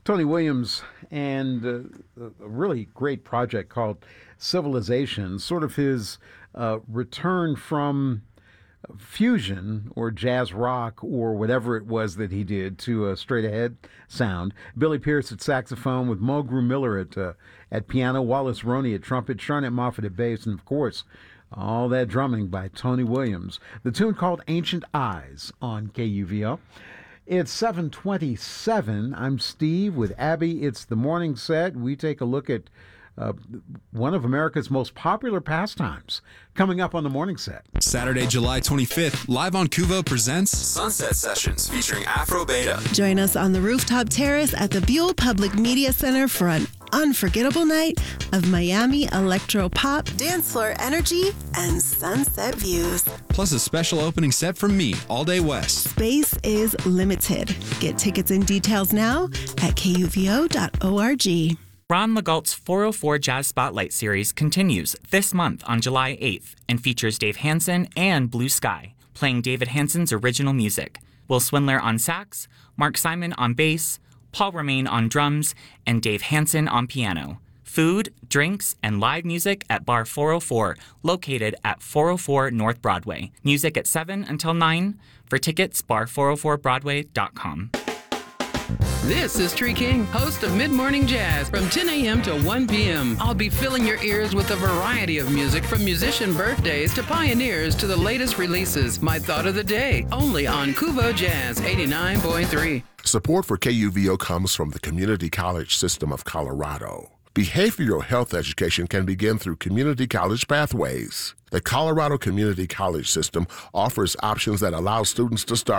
Tony Williams and a really great project called Civilization, sort of his return from fusion or jazz rock or whatever it was that he did to a straight ahead sound. Billy Pierce at saxophone with Mulgrew Miller at piano, Wallace Roney at trumpet, Sharnette Moffett at bass, and of course, all that drumming by Tony Williams. The tune called Ancient Eyes on KUVO. It's 7:27. I'm Steve with Abby. It's the morning set. We take a look at one of America's most popular pastimes coming up on the morning set. Saturday, July 25th, live on KUVO presents Sunset Sessions featuring Afro Beta. Join us on the rooftop terrace at the Buell Public Media Center for an unforgettable night of Miami electro pop, dance floor energy, and sunset views. Plus a special opening set from me, All Day West. Space is limited. Get tickets and details now at kuvo.org. Ron Legault's 404 Jazz Spotlight series continues this month on July 8th and features Dave Hansen and Blue Sky, playing David Hansen's original music. Will Swindler on sax, Mark Simon on bass, Paul Romain on drums, and Dave Hansen on piano. Food, drinks, and live music at Bar 404, located at 404 North Broadway. Music at 7 until 9. For tickets, bar404broadway.com. This is Tree King, host of Mid-Morning Jazz from 10 a.m. to 1 p.m. I'll be filling your ears with a variety of music from musician birthdays to pioneers to the latest releases. My thought of the day, only on KUVO Jazz 89.3. Support for KUVO comes from the Community College System of Colorado. Behavioral health education can begin through community college pathways. The Colorado Community College System offers options that allow students to start